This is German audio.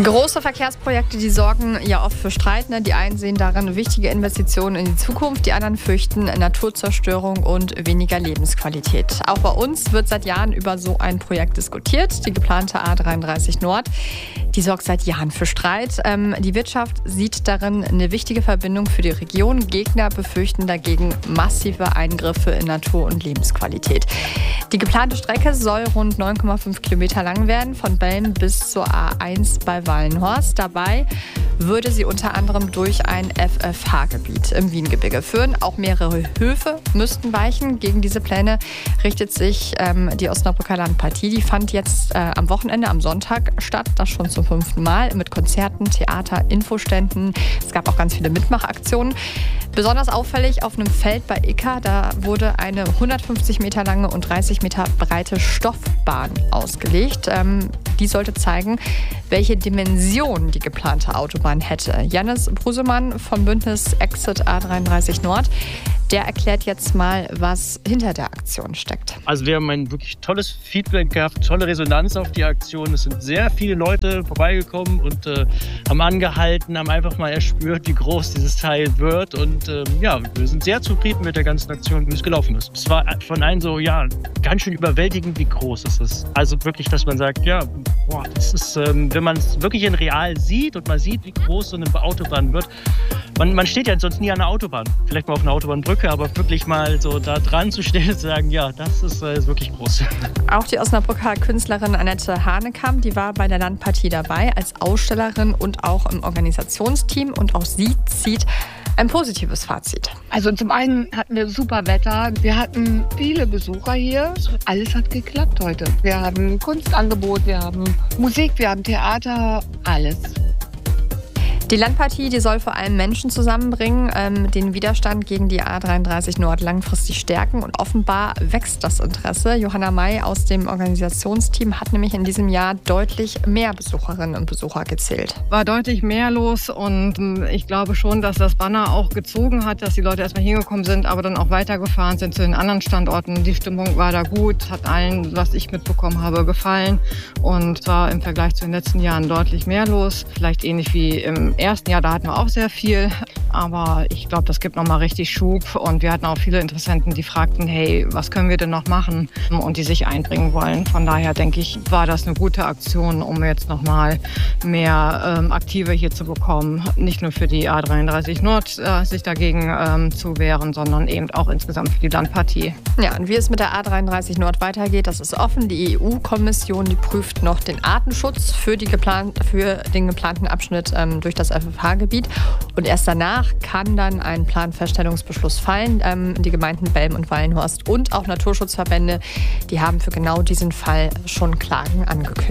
Große Verkehrsprojekte, die sorgen ja oft für Streit. Die einen sehen darin wichtige Investitionen in die Zukunft, die anderen fürchten Naturzerstörung und weniger Lebensqualität. Auch bei uns wird seit Jahren über so ein Projekt diskutiert. Die geplante A33 Nord, die sorgt seit Jahren für Streit. Die Wirtschaft sieht darin eine wichtige Verbindung für die Region. Gegner befürchten dagegen massive Eingriffe in Natur und Lebensqualität. Die geplante Strecke soll rund 9,5 Kilometer lang werden, von Belm bis zur A1 bei Wallenhorst. Dabei würde sie unter anderem durch ein FFH-Gebiet im Wiehengebirge führen. Auch mehrere Höfe müssten weichen. Gegen diese Pläne richtet sich die Osnabrücker Landpartie. Die fand jetzt am Wochenende, am Sonntag statt, das schon zum 5. Mal, mit Konzerten, Theater, Infoständen. Es gab auch ganz viele Mitmachaktionen. Besonders auffällig auf einem Feld bei Icka, da wurde eine 150 Meter lange und 30 Meter breite Stoffbahn ausgelegt. Die sollte zeigen, welche Dimension die geplante Autobahn hätte. Jannis Brusemann vom Bündnis Exit A33 Nord, der erklärt jetzt mal, was hinter der Aktion steckt. Also wir haben ein wirklich tolles Feedback gehabt, tolle Resonanz auf die Aktion. Es sind sehr viele Leute vorbeigekommen und haben angehalten, haben einfach mal erspürt, wie groß dieses Teil wird. Und wir sind sehr zufrieden mit der ganzen Aktion, wie es gelaufen ist. Es war von allen so, ganz schön überwältigend, wie groß es ist. Also wirklich, dass man sagt, das ist, wenn man es wirklich in real sieht und man sieht, wie groß so eine Autobahn wird. Man steht ja sonst nie an der Autobahn, vielleicht mal auf einer Autobahnbrücke, aber wirklich mal so da dran zu stehen und zu sagen, das ist wirklich groß. Auch die Osnabrücker Künstlerin Annette Hanekamp, die war bei der Landpartie dabei als Ausstellerin und auch im Organisationsteam, und auch sie zieht ein positives Fazit. Also zum einen hatten wir super Wetter, wir hatten viele Besucher hier, alles hat geklappt heute. Wir haben Kunstangebot, wir haben Musik, wir haben Theater, alles. Die Landpartie, die soll vor allem Menschen zusammenbringen, den Widerstand gegen die A33 Nord langfristig stärken, und offenbar wächst das Interesse. Johanna May aus dem Organisationsteam hat nämlich in diesem Jahr deutlich mehr Besucherinnen und Besucher gezählt. War deutlich mehr los, und ich glaube schon, dass das Banner auch gezogen hat, dass die Leute erstmal hingekommen sind, aber dann auch weitergefahren sind zu den anderen Standorten. Die Stimmung war da gut, hat allen, was ich mitbekommen habe, gefallen, und zwar im Vergleich zu den letzten Jahren deutlich mehr los. Vielleicht ähnlich wie im ersten Jahr, da hatten wir auch sehr viel, aber ich glaube, das gibt nochmal richtig Schub, und wir hatten auch viele Interessenten, die fragten, hey, was können wir denn noch machen, und die sich einbringen wollen. Von daher denke ich, war das eine gute Aktion, um jetzt nochmal mehr Aktive hier zu bekommen, nicht nur für die A33 Nord sich dagegen zu wehren, sondern eben auch insgesamt für die Landpartie. Ja, und wie es mit der A33 Nord weitergeht, das ist offen. Die EU-Kommission, die prüft noch den Artenschutz für den geplanten Abschnitt durch das FFH-Gebiet. Und erst danach kann dann ein Planfeststellungsbeschluss fallen. Die Gemeinden Belm und Wallenhorst und auch Naturschutzverbände, die haben für genau diesen Fall schon Klagen angekündigt.